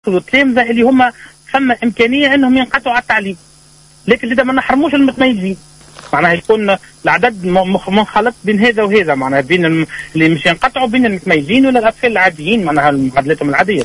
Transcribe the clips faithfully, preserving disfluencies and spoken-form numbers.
والتلامذة اللي هم ثم إمكانية أنهم ينقطعوا على التعليم، لكن إذا ما نحرموش المتميزين معناها يكون العدد منخلط بين هذا وهذا، معناها بين اللي مش ينقطعوا بين المتميزين ولا الأطفال العاديين معناها معادلتهم العادية.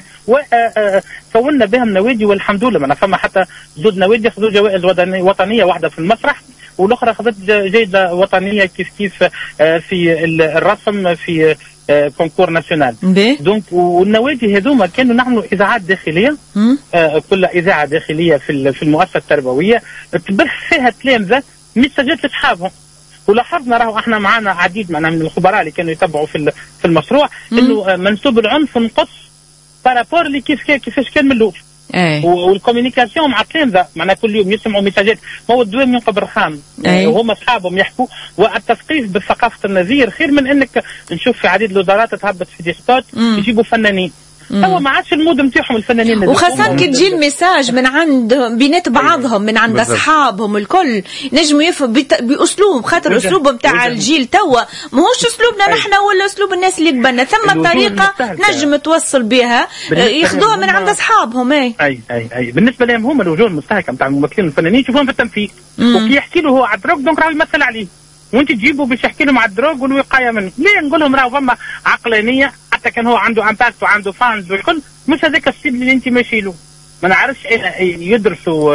وكونا بهم نوادي والحمد لله، معناها فما حتى زوج نوادي خذوا جوائز وطنية، واحدة في المسرح والأخرى خذت جائزة وطنية كيف كيف في الرسم في كونكور ناسيونال. دونك والنوادي هذوما كانوا نعملوا اذاعات داخليه، آه كل اذاعه داخليه في في المؤسسه التربويه تبث فيها تلامذه مسجات لاصحابهم. ولاحظنا راهو احنا معنا عديد معنا من الخبراء اللي كانوا يتبعوا في في المشروع انه منسوب العنف نقص بارابور اللي كيف كيفاش كان من الاول. أي. والكوميونيكاسيون مع التلامذه معناها كل يوم يسمعوا مساجات، ما هو الدوام ينقب الرخام وهم اصحابهم يحكوا. والتثقيف بثقافه النذير خير من انك نشوف في عديد الوزارات تهبط في ديسكوت يجيبوا فنانين. هو ما عادش المود نتاعهم الفنانين، وخاصة كي تجي الميساج من عند بينات بعضهم من عند اصحابهم الكل نجموا يفهم باسلوب، خاطر اسلوبهم تاع الجيل توا ماهوش اسلوبنا نحن ولا اسلوب الناس اللي قبلنا، ثم طريقة نجم توصل بها ياخذوها من عند اصحابهم. اي اي اي اي بالنسبة لهم هم الوجوه المستهلكة نتاع الممثلين الفنانين يشوفوهم في التمثيل، وكي يحكي له هو على الدروغ دونك راه يمثل عليه، وانت تجيبه باش يحكي لهم على الدروغ والوقايه منه. ليه نقول لهم راهو فما عقلانيه حتى كان هو عنده امباكت وعنده فانز والكل، مش هذاك السيد اللي انت ماشي له. ما نعرفش يدرسوا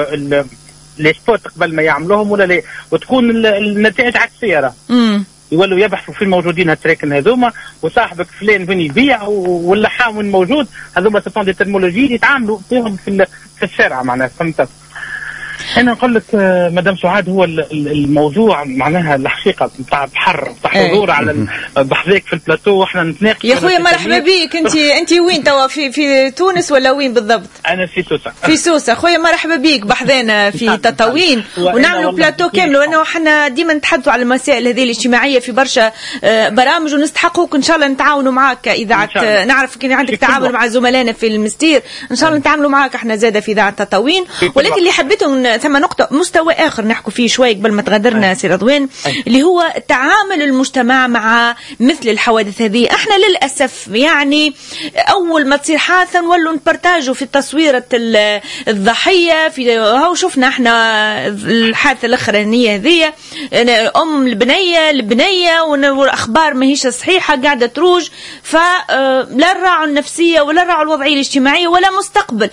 لي سبوت قبل ما يعملوهم ولا لا، وتكون النتائج عكسيه. راه يولوا يبحثوا في الموجودين هالتراكن هذوما، وصاحبك فلان وين يبيع واللحام وين موجود، هذوما سيتون دي ترمولوجي يتعاملوا فيهم في في الشارع معناها. فهمت؟ أنا نقول لك مدام سعاد هو الموضوع معناها الحقيقة نتاع بحر نتاع حضور على بحذاك في البلاتو واحنا نتناقش. يا خويا مرحبا بك، أنت أنت وين توا في في تونس ولا وين بالضبط؟ أنا في سوسة. في سوسة خويا مرحبا بك بحذانا في تطاوين ونعملوا بلاتو كامل، وأنا وحنا ديما نتحدثوا على المسائل هذه الاجتماعية في برشا برامج، ونستحقوك إن شاء الله نتعاونوا معك إذاعة. نعرف كان عندك تعاون مع زملائنا في المستير، إن شاء الله نتعاملوا معك إحنا زادة في إذاعة تطاوين. ولكن اللي حبيتهم ثم نقطة مستوى آخر نحكوا فيه شوي قبل ما تغادرنا سي رضوان، اللي هو تعامل المجتمع مع مثل الحوادث هذه. احنا للأسف يعني أول ما تصير حادثة نولوا نبرتاجوا في تصويرة الضحية، في هاو شفنا احنا الحادثة الأخرانية هذه، أم البنية البنية والأخبار ما هيش صحيحة قاعدة تروج، فلا الراعوا النفسية ولا الراعوا الوضعية الاجتماعية ولا مستقبل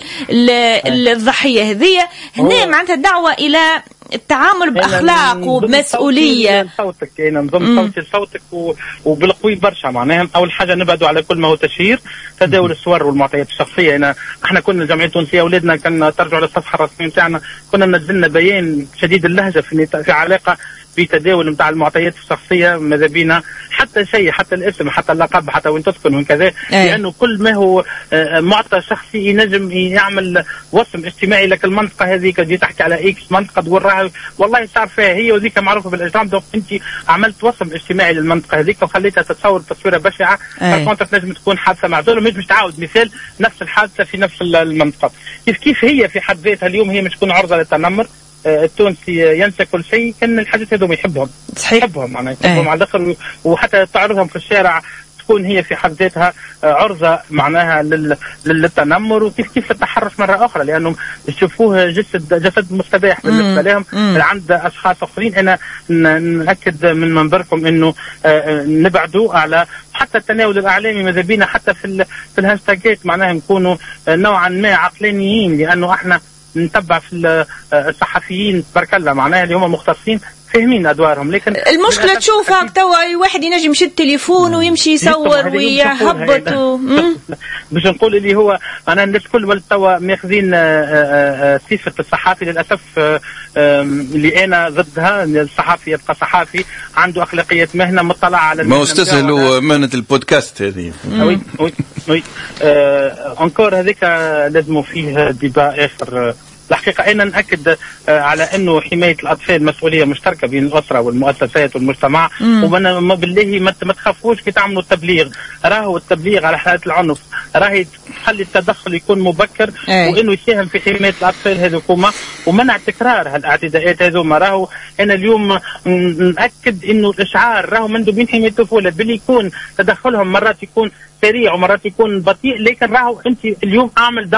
الضحية هذه. هنا معناتها دعوة إلى التعامل بأخلاق وبمسؤولية. صوتك أنا نضم صوتي لصوتك وبالقوي برشا معناها. أول حاجة نبعدوا على كل ما هو تشهير، تداول الصور والمعطيات الشخصية. أنا احنا كنا الجمعية التونسية أولادنا كان ترجعوا للصفحة الرسمية نتاعنا، كنا نزلنا بيان شديد اللهجة في في علاقة بتداول نتاع المعطيات الشخصيه، ماذا بينا حتى شيء حتى الاسم حتى اللقب حتى وين تسكن وين كذا، لانه كل ما هو معطى شخصي ينجم يعمل وصم اجتماعي لك. المنطقه هذيك تجي تحكي على اكس منطقه تقول راها والله صار فيها هي وذيك معروفه بالاجرام، دونك انت عملت وصم اجتماعي للمنطقه هذيك وخليتها تتصور تصويره بشعه. فكنت تنجم تكون حادثه معزوله، مش مش تعاود مثال نفس الحادثه في نفس المنطقه. كيف كيف هي في حد ذاتها اليوم هي مش تكون عرضه للتنمر. التونسي ينسى كل شيء، كان الحاجات هذوما يحبهم صحيح يحبهم معناها يحبهم على الاخر، وحتى تعرضهم في الشارع تكون هي في حد ذاتها عرضه معناها للتنمر، وكيف كيف التحرش مره اخرى لانهم يشوفوه جسد جسد مستباح بالنسبه لهم عند اشخاص اخرين. انا ناكد من منبركم انه نبعدوا على حتى التناول الاعلامي، ماذا بينا حتى في في الهاشتاجات معناها نكونوا نوعا ما عقلانيين، لانه احنا نتبع في الصحفيين تبارك الله معناها اللي هم مختصين فاهمين ادوارهم. لكن المشكله تشوفها توا واحد ينجم يشد تليفون ويمشي يصور ويهبط و... باش نقول اللي هو انا الناس كل توا ماخذين صفه الصحافي للاسف اللي انا ضدها. الصحافي يبقى صحافي عنده اخلاقيات مهنه مطلع على ما استسهلوا مهنه البودكاست هذه. وي وي وي انكور هذيك لازم فيه ديبا اخر. الحقيقة أنا نأكد على أنه حماية الأطفال مسؤولية مشتركة بين الأسرة والمؤسسات والمجتمع، وما بالله ما تخافوش كي تعملوا التبليغ. راهو التبليغ على حالات العنف راهي تخلي التدخل يكون مبكر وأنه يساهم في حماية الأطفال هذوكما ومنع تكرار هالاعتداءات هذوما. راهو أنا اليوم نأكد أنه الإشعار راهو مندوبين حماية الطفولة باللي يكون تدخلهم مرات يكون سريع ومرات يكون بطيء، لكن راهو أنت اليوم أعمل